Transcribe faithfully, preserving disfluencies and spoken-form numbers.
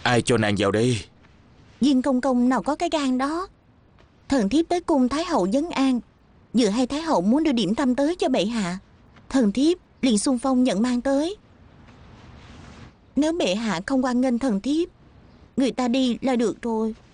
Ai cho nàng vào đây? Viên công công nào có cái gan đó. Thần thiếp tới cung Thái hậu vấn an, vừa hay Thái hậu muốn đưa điểm tâm tới cho bệ hạ, thần thiếp liền xung phong nhận mang tới. Nếu bệ hạ không hoan nghênh thần thiếp, người ta đi là được rồi.